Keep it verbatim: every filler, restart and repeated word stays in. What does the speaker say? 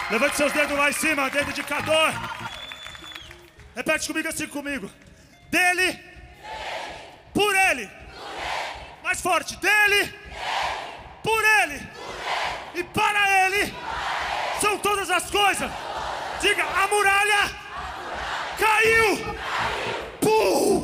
Levante seus dedos lá em cima, dedo indicador. Repete comigo assim comigo. Dele, dele. Por, ele. por ele. Mais forte. Dele, dele. Por, ele. por ele. E para ele. para ele. São todas as coisas. Diga, a muralha, a muralha. caiu. caiu. Pum.